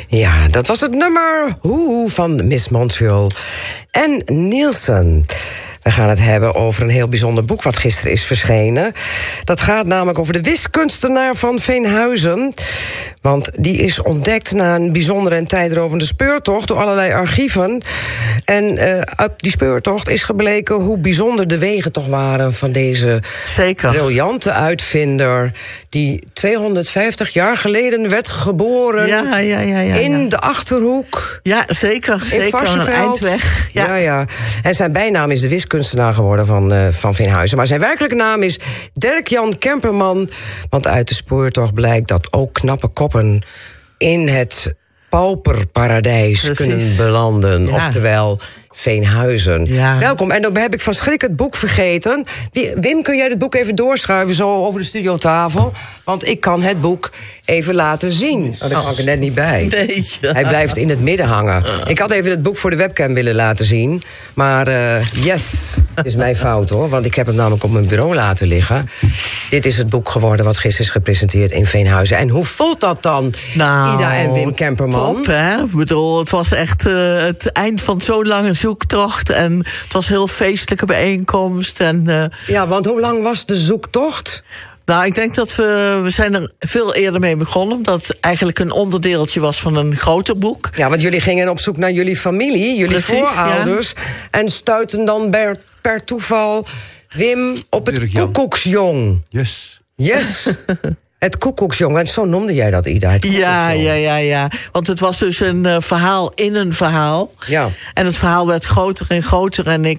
Ja, dat was het nummer Hoe van Miss Montreal en Nielsen. We gaan het hebben over een heel bijzonder boek wat gisteren is verschenen. Dat gaat namelijk over de wiskunstenaar van Veenhuizen. Want die is ontdekt na een bijzondere en tijdrovende speurtocht door allerlei archieven. En uit die speurtocht is gebleken hoe bijzonder de wegen toch waren van deze briljante uitvinder, die 250 jaar geleden werd geboren in de Achterhoek. Ja, zeker. Een eindweg. Ja. En zijn bijnaam is de wiskunstenaar geworden van Veenhuizen. Maar zijn werkelijke naam is Dirk-Jan Kemperman. Want uit de speurtocht blijkt dat ook knappe koppen in het pauperparadijs kunnen belanden. Ja. Oftewel Veenhuizen. Ja. Welkom. En dan heb ik van schrik het boek vergeten. Wim, kun jij het boek even doorschuiven zo over de studiotafel? Want ik kan het boek even laten zien. Oh, daar kan ik er net niet bij. Nee, ja. Hij blijft in het midden hangen. Ik had even het boek voor de webcam willen laten zien. Maar yes, is mijn fout hoor. Want ik heb hem namelijk op mijn bureau laten liggen. Dit is het boek geworden wat gisteren is gepresenteerd in Veenhuizen. En hoe voelt dat dan, Ida en Wim Kemperman? Top, hè? Ik bedoel, het was echt het eind van zo'n lange zoektocht. En het was een heel feestelijke bijeenkomst. En, ja, want hoe lang was de zoektocht? Nou, ik denk dat we zijn er veel eerder mee begonnen. Omdat het eigenlijk een onderdeeltje was van een groter boek. Ja, want jullie gingen op zoek naar jullie familie, jullie voorouders. Ja. En stuiten dan per toeval Wim op het koekoeksjong. Yes. Het koekoeksjong, en zo noemde jij dat, Ida. Ja. Want het was dus een verhaal in een verhaal. Ja. En het verhaal werd groter en groter. En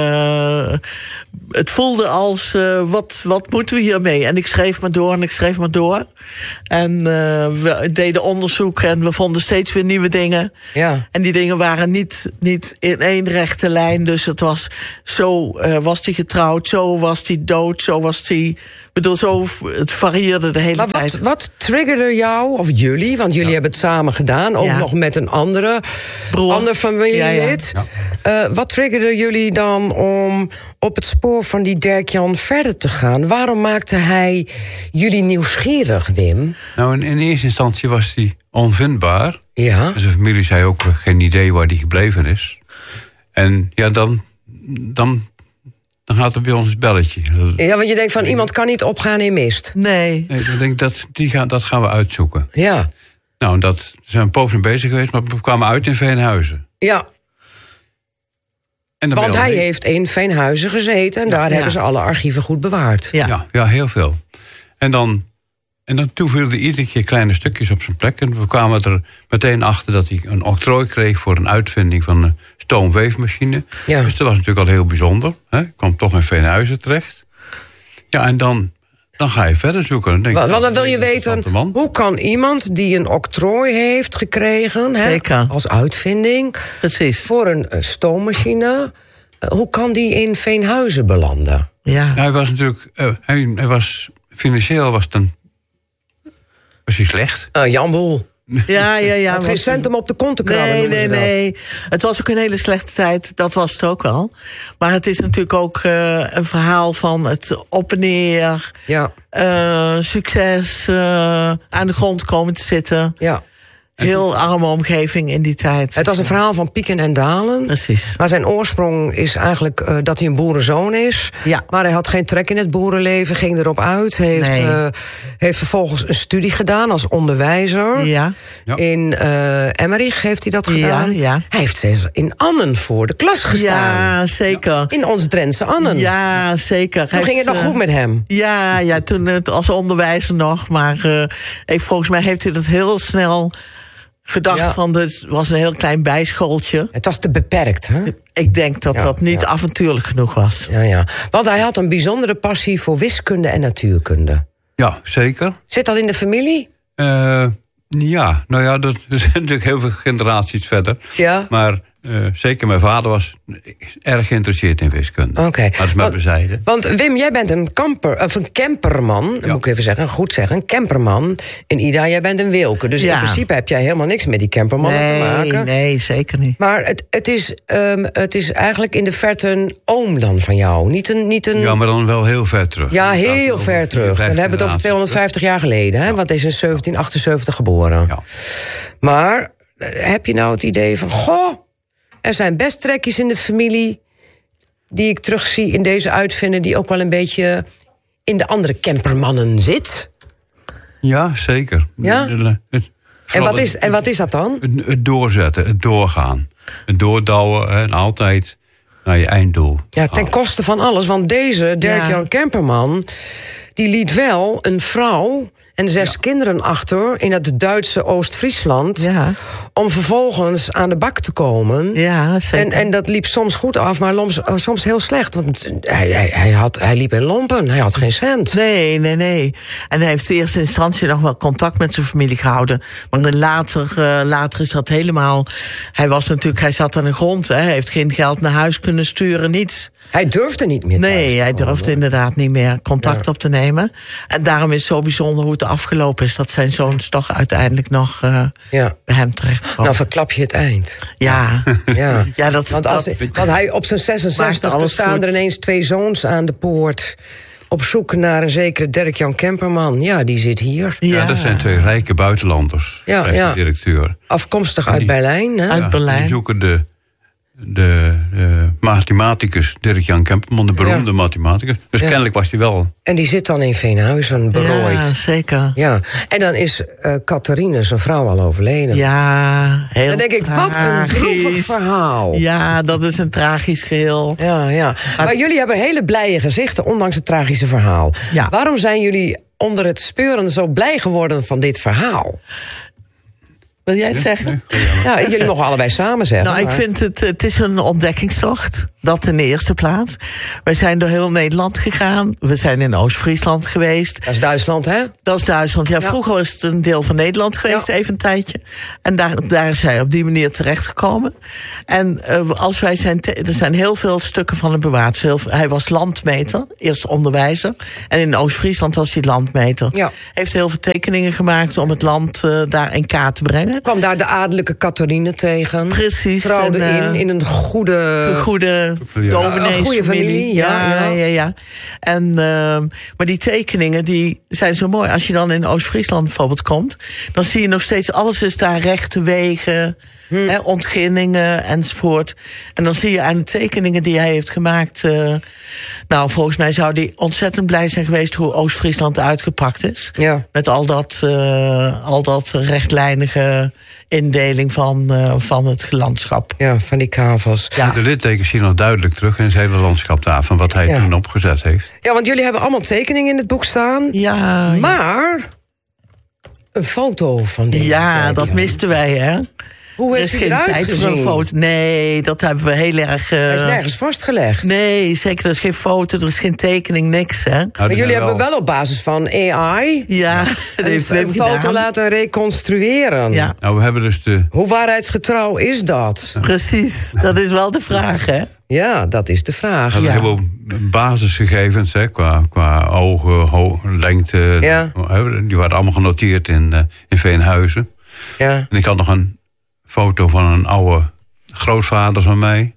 het voelde als, wat moeten we hiermee? En ik schreef maar door. En we deden onderzoek en we vonden steeds weer nieuwe dingen. Ja. En die dingen waren niet in één rechte lijn. Dus het was zo was hij getrouwd, zo was hij dood, zo was hij. Het varieerde de hele tijd. Maar wat triggerde jou, of jullie, want jullie hebben het samen gedaan, ook nog met een ander familielid. Ja. Wat triggerde jullie dan om op het spoor van die Dirk-Jan verder te gaan? Waarom maakte hij jullie nieuwsgierig, Wim? Nou, in eerste instantie was hij onvindbaar. Ja. Dus de familie zei ook geen idee waar hij gebleven is. En ja, dan gaat er bij ons het belletje. Ja, want je denkt van iemand kan niet opgaan in mist. Nee. Ik denk dat gaan we uitzoeken. Ja. Nou, dat zijn we poos mee bezig geweest, maar we kwamen uit in Veenhuizen. Ja. Want hij heeft in Veenhuizen gezeten en daar hebben ze alle archieven goed bewaard. Ja, heel veel. En dan toen viel hij iedere keer kleine stukjes op zijn plek. En we kwamen er meteen achter dat hij een octrooi kreeg voor een uitvinding van een stoomweefmachine. Ja. Dus dat was natuurlijk al heel bijzonder. Hij kwam toch in Veenhuizen terecht. Ja, en dan ga je verder zoeken. Dan wil je weten, hoe kan iemand die een octrooi heeft gekregen, als uitvinding, voor een stoommachine, hoe kan die in Veenhuizen belanden? Ja. Nou, hij was natuurlijk, financieel was hij slecht. Jan Boel. Ja. Het geen cent om op de kont te krabben. Nee. Het was ook een hele slechte tijd, dat was het ook wel. Maar het is natuurlijk ook een verhaal van het op en neer. Ja. Succes, aan de grond komen te zitten. Ja. Heel arme omgeving in die tijd. Het was een verhaal van pieken en dalen. Precies. Maar zijn oorsprong is eigenlijk dat hij een boerenzoon is. Ja. Maar hij had geen trek in het boerenleven, ging erop uit. Heeft vervolgens een studie gedaan als onderwijzer. Ja. In Emmerich heeft hij dat gedaan. Ja. Hij heeft zelfs in Annen voor de klas gestaan. Ja, zeker. In ons Drentse Annen. Ja, zeker. Toen ging het nog goed met hem. Ja, toen als onderwijzer nog. Maar volgens mij heeft hij dat heel snel gedacht van, het was een heel klein bijschooltje. Het was te beperkt, hè? Ik denk dat dat niet avontuurlijk genoeg was. Ja. Want hij had een bijzondere passie voor wiskunde en natuurkunde. Ja, zeker. Zit dat in de familie? Ja, dat is natuurlijk heel veel generaties verder. Ja. Maar zeker mijn vader was erg geïnteresseerd in wiskunde. Oké. Dat is maar bezijden. Want Wim, jij bent een camperman. Moet ik even goed zeggen. Een camperman. En Ida, jij bent een Wilke. Dus in principe heb jij helemaal niks met die campermannen te maken. Nee, zeker niet. Maar het is eigenlijk in de verte een oom dan van jou. Niet een... Ja, maar dan wel heel ver terug. Ja, heel ver terug. Dan hebben we het over 250 jaar geleden. Hè? Want hij is in 1778 geboren. Ja. Maar heb je nou het idee van... goh, er zijn best trekjes in de familie... die ik terugzie in deze uitvinder... die ook wel een beetje in de andere campermannen zit? Ja, zeker. Ja? En wat is dat dan? Het doorzetten, het doorgaan. Het doordouwen en altijd naar je einddoel. Ja, ten koste van alles. Want deze Dirk-Jan Kemperman... die liet wel een vrouw en 6 kinderen achter... in het Duitse Oost-Friesland... Ja. om vervolgens aan de bak te komen. Ja, zeker. En dat liep soms goed af, maar soms heel slecht. Want hij liep in lompen, hij had geen cent. Nee. En hij heeft in eerste instantie nog wel contact met zijn familie gehouden. Maar later is dat helemaal... Hij zat aan de grond, hè. Hij heeft geen geld naar huis kunnen sturen, niets. Hij durfde niet meer. Nee, hij durfde inderdaad niet meer contact op te nemen. En daarom is het zo bijzonder hoe het afgelopen is... dat zijn zoons toch uiteindelijk nog bij hem terechtkomen. Nou, verklap je het eind. Ja. Want hij op zijn 66 staan er ineens 2 zoons aan de poort... op zoek naar een zekere Dirk-Jan Kemperman. Ja, die zit hier. Ja, dat zijn 2 rijke buitenlanders. De directeur. Afkomstig uit Berlijn. Hè? Uit Berlijn. Die zoeken de mathematicus Dirk-Jan Kemperman, de beroemde mathematicus. Dus kennelijk was hij wel. En die zit dan in Veenhuizen, berooid. Ja, zeker. Ja. En dan is Catharine, zijn vrouw, al overleden. Ja, heel dan denk ik, wat een droevig verhaal. Ja, dat is een tragisch geheel. Ja. Maar jullie hebben hele blije gezichten, ondanks het tragische verhaal. Ja. Waarom zijn jullie onder het speuren zo blij geworden van dit verhaal? Wil jij het zeggen? Ja, jullie mogen allebei samen zeggen. Nou, ik vind het is een ontdekkingstocht. Dat in de eerste plaats. Wij zijn door heel Nederland gegaan. We zijn in Oost-Friesland geweest. Dat is Duitsland, hè? Dat is Duitsland. Ja, vroeger was het een deel van Nederland geweest, even een tijdje. En daar is hij op die manier terechtgekomen. En er zijn heel veel stukken van hem bewaard. Hij was landmeter, eerst onderwijzer. En in Oost-Friesland was hij landmeter. Ja. Heeft heel veel tekeningen gemaakt om het land daar in kaart te brengen. Kwam daar de adellijke Catharine tegen. Precies. Trouwde in een goede domineesfamilie. Ja. En, maar die tekeningen die zijn zo mooi. Als je dan in Oost-Friesland bijvoorbeeld komt... dan zie je nog steeds, alles is daar rechte wegen... ontginningen enzovoort. En dan zie je aan de tekeningen die hij heeft gemaakt... nou, volgens mij zou hij ontzettend blij zijn geweest... hoe Oost-Friesland uitgepakt is. Ja. Met al dat rechtlijnige indeling van het landschap. Ja, van die kavels. Ja. De littekens zien nog duidelijk terug in het hele landschap daar... van wat hij toen opgezet heeft. Ja, want jullie hebben allemaal tekeningen in het boek staan. Ja. Maar een foto van die. Ja, dat misten wij, hè? Hoe heeft hij eruit gezien? Voor een foto. Nee, dat hebben we heel erg... Hij is nergens vastgelegd. Nee, zeker. Er is geen foto, er is geen tekening, niks, hè? Maar jullie hebben wel op basis van AI... Ja, een foto laten reconstrueren. Ja. Nou, we hebben dus Hoe waarheidsgetrouw is dat? Precies, dat is wel de vraag, hè? Ja, dat is de vraag. We hebben basisgegevens, hè, qua ogen, lengte. Ja. Die waren allemaal genoteerd in Veenhuizen. Ja. En ik had nog een foto van een oude grootvader van mij.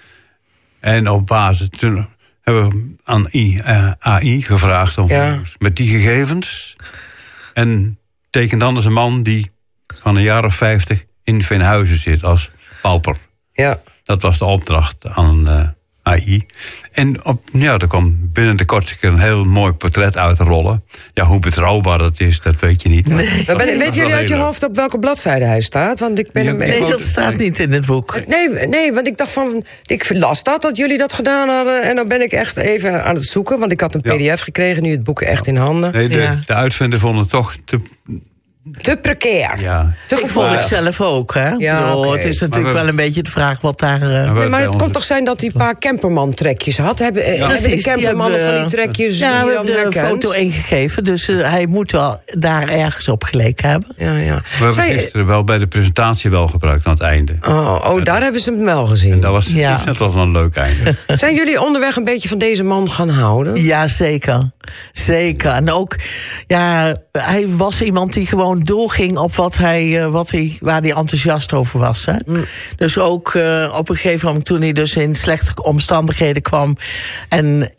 En op basis... Toen hebben we aan AI gevraagd om met die gegevens... en teken dan eens een man die van een jaar of 50 in Veenhuizen zit als pauper. Ja. Dat was de opdracht aan AI. En er kwam binnen de kortste keer een heel mooi portret uit te rollen. Ja, hoe betrouwbaar dat is, dat weet je niet. Nee. Weten jullie uit je hoofd op welke bladzijde hij staat? Want ik ben nee, dat staat niet in het boek. Nee, want ik dacht van... Ik las dat jullie dat gedaan hadden. En dan ben ik echt even aan het zoeken. Want ik had een pdf gekregen, nu het boek echt in handen. Nee, de uitvinder vond het toch te precair. Ja. Ik vond ik zelf ook, hè? Ja, het is natuurlijk wel een beetje de vraag wat daar... maar het kon toch zijn dat hij een paar Camperman-trekjes had? Hebben de Campermannen van die trekjes... Ja, we hebben de foto ingegeven, dus hij moet wel daar ergens op geleken hebben. Ja. We hebben gisteren wel bij de presentatie wel gebruikt aan het einde. Oh, daar hebben ze hem wel gezien. En dat was een leuk einde. Zijn jullie onderweg een beetje van deze man gaan houden? Ja, zeker. Zeker. En ook, hij was iemand die gewoon doorging op waar hij enthousiast over was. Hè? Dus ook op een gegeven moment toen hij dus in slechte omstandigheden kwam en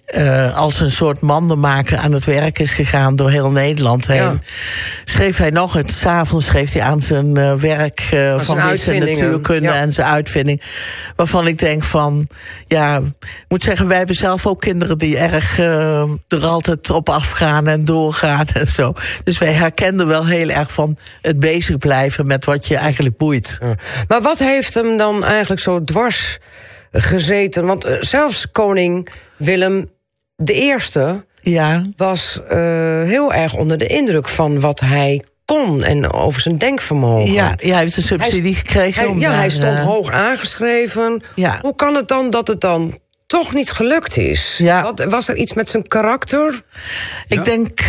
als een soort mandenmaker aan het werk is gegaan door heel Nederland heen. Ja. Schreef hij nog het, 's avonds schreef hij aan zijn werk van zijn natuurkunde en zijn uitvinding. Waarvan ik denk van, ja, ik moet zeggen, wij hebben zelf ook kinderen die erg er altijd op afgaan en doorgaan en zo. Dus wij herkenden wel heel erg van het bezig blijven met wat je eigenlijk boeit. Ja. Maar wat heeft hem dan eigenlijk zo dwars gezeten? Want zelfs koning Willem I was heel erg onder de indruk van wat hij kon en over zijn denkvermogen. Ja, hij heeft een subsidie gekregen. Hij stond hoog aangeschreven. Ja. Hoe kan het dan dat het dan toch niet gelukt is? Ja. Was er iets met zijn karakter? Ik denk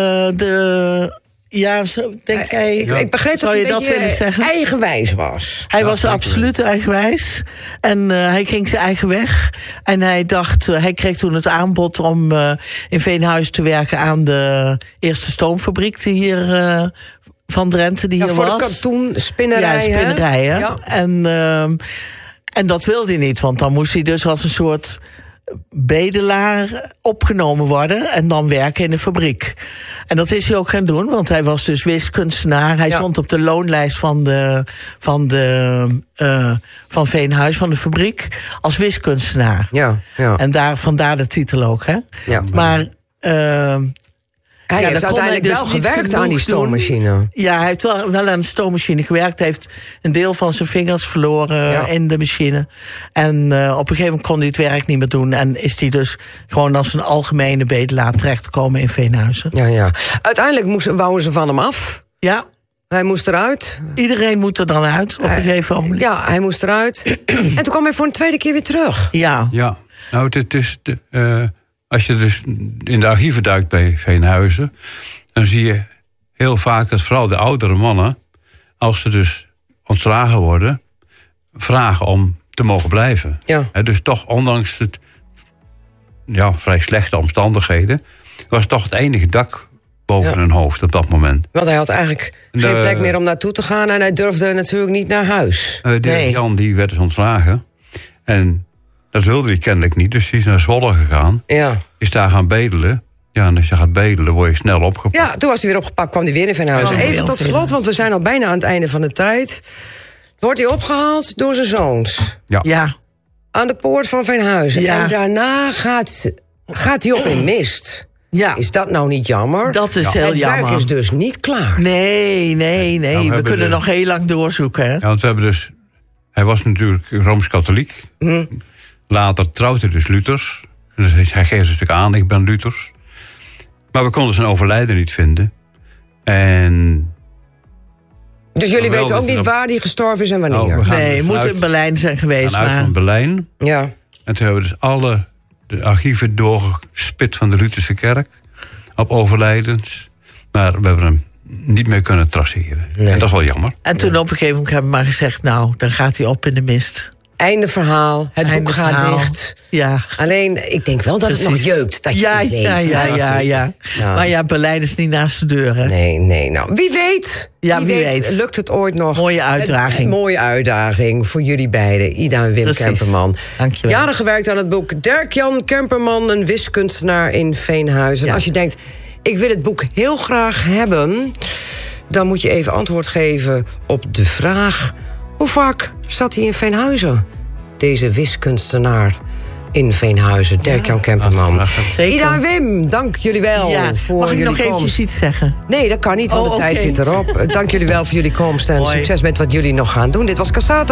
Ja, denk jij. Ik begreep dat hij een beetje eigenwijs was. Hij was absoluut eigenwijs. En hij ging zijn eigen weg. En hij dacht, hij kreeg toen het aanbod om in Veenhuizen te werken aan de eerste stoomfabriek die hier van Drenthe die hier was. Voor de katoenspinnerij. Ja, spinnerij. Ja. En dat wilde hij niet, want dan moest hij dus als een soort bedelaar opgenomen worden en dan werken in de fabriek. En dat is hij ook gaan doen, want hij was dus wiskunstenaar. Hij stond op de loonlijst van Veenhuis, van de fabriek, als wiskunstenaar. Ja. En vandaar de titel ook, hè? Ja. Maar hij heeft uiteindelijk dus wel gewerkt aan die stoommachine. Doen. Ja, hij heeft wel aan de stoommachine gewerkt. Hij heeft een deel van zijn vingers verloren in de machine. En op een gegeven moment kon hij het werk niet meer doen. En is hij dus gewoon als een algemene bedelaar terechtgekomen in Veenhuizen. Ja. Uiteindelijk wouden ze van hem af. Ja. Hij moest eruit. Iedereen moet er dan uit op een gegeven moment. Ja, hij moest eruit. En toen kwam hij voor een tweede keer weer terug. Ja. Nou, het is als je dus in de archieven duikt bij Veenhuizen, dan zie je heel vaak dat vooral de oudere mannen, als ze dus ontslagen worden, vragen om te mogen blijven. Ja. Dus toch, ondanks het vrij slechte omstandigheden, was toch het enige dak boven hun hoofd op dat moment. Want hij had eigenlijk geen plek meer om naartoe te gaan en hij durfde natuurlijk niet naar huis. Jan die werd dus ontslagen. En dat wilde hij kennelijk niet, dus hij is naar Zwolle gegaan. Ja. Is daar gaan bedelen. Ja, en als je gaat bedelen, word je snel opgepakt. Ja, toen was hij weer opgepakt, kwam hij weer in Veenhuizen. Even tot slot, want we zijn al bijna aan het einde van de tijd. Wordt hij opgehaald door zijn zoons. Ja. Aan de poort van Veenhuizen. Ja. En daarna gaat hij op in mist. Ja. Is dat nou niet jammer? Dat is heel jammer. Het werk is dus niet klaar. Nee. Nou, we kunnen nog heel lang doorzoeken. Hè? Ja, want we hebben dus. Hij was natuurlijk Rooms-Katholiek. Later trouwde hij dus Luthers. Dus hij geeft een stuk aan, ik ben Luthers. Maar we konden zijn overlijden niet vinden. En dus jullie weten ook niet waar hij gestorven is en wanneer? Nee, moet in Berlijn zijn geweest. Van Berlijn. Ja. En toen hebben we dus alle de archieven doorgespit van de Lutherse kerk. Op overlijdens. Maar we hebben hem niet meer kunnen traceren. Nee. En dat is wel jammer. En toen op een gegeven moment hebben we maar gezegd, nou, dan gaat hij op in de mist. Einde verhaal, het boek gaat dicht. Ja. Alleen, ik denk wel dat het nog jeukt, dat je het weet. Ja. Maar ja, Berlijn is niet naast de deur, hè? Nee. Nou, wie weet. Wie weet. Lukt het ooit nog. Mooie uitdaging. Een mooie uitdaging voor jullie beiden, Ida en Wim Kemperman. Dankjewel. Jaren gewerkt aan het boek Dirk-Jan Kemperman, een wiskunstenaar in Veenhuizen. Ja. Als je denkt, ik wil het boek heel graag hebben, dan moet je even antwoord geven op de vraag: hoe vaak zat hij in Veenhuizen? Deze wiskunstenaar in Veenhuizen, Dirk-Jan Kemperman. Ida en Wim, dank jullie wel voor Mag ik jullie nog eventjes iets zeggen? Nee, dat kan niet, want de tijd zit erop. Dank jullie wel voor jullie komst en succes met wat jullie nog gaan doen. Dit was Cassata.